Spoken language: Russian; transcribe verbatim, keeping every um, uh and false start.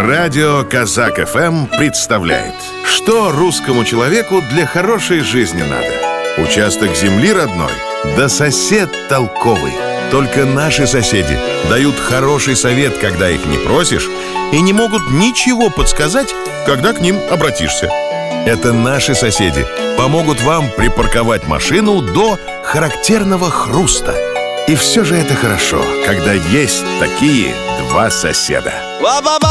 Радио Казак эф эм представляет: что русскому человеку для хорошей жизни надо? Участок земли родной, да сосед толковый. Только наши соседи дают хороший совет, когда их не просишь, и не могут ничего подсказать, когда к ним обратишься. Это наши соседи помогут вам припарковать машину до характерного хруста. И все же это хорошо, когда есть такие два соседа.